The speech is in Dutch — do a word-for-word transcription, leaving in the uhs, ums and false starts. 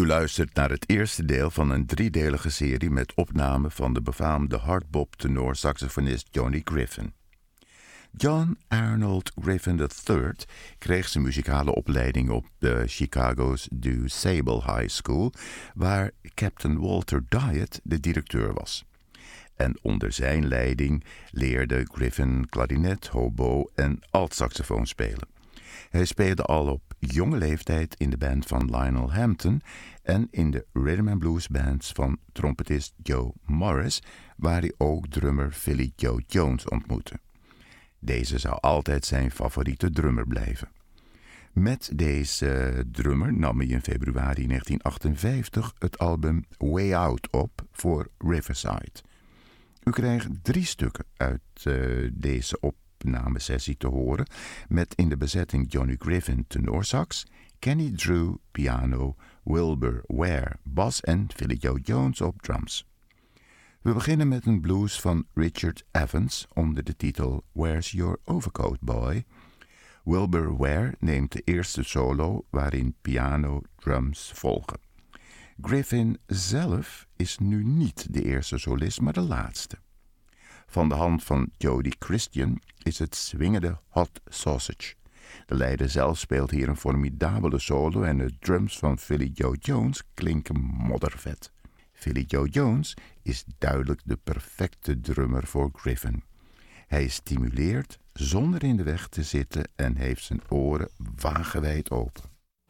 U luistert naar het eerste deel van een driedelige serie met opnamen van de befaamde hardbop tenorsaxofonist Johnny Griffin. John Arnold Griffin de derde kreeg zijn muzikale opleiding op de Chicago's DuSable High School, waar Captain Walter Diet de directeur was. En onder zijn leiding leerde Griffin klarinet, hobo en altsaxofoon spelen. Hij speelde al op jonge leeftijd in de band van Lionel Hampton en in de rhythm and blues bands van trompetist Joe Morris, waar hij ook drummer Philly Joe Jones ontmoette. Deze zou altijd zijn favoriete drummer blijven. Met deze drummer nam hij in februari negentien achtenvijftig het album Way Out op voor Riverside. U krijgt drie stukken uit uh, deze opnamesessie te horen, met in de bezetting Johnny Griffin tenorsax, Kenny Drew piano, Wilbur Ware bas en Philly Joe Jones op drums. We beginnen met een blues van Richard Evans onder de titel Where's Your Overcoat Boy? Wilbur Ware neemt de eerste solo waarin piano, drums volgen. Griffin zelf is nu niet de eerste solist, maar de laatste. Van de hand van Jody Christian is het swingende Hot Sausage. De leider zelf speelt hier een formidabele solo en de drums van Philly Joe Jones klinken moddervet. Philly Joe Jones is duidelijk de perfecte drummer voor Griffin. Hij stimuleert zonder in de weg te zitten en heeft zijn oren wagenwijd open.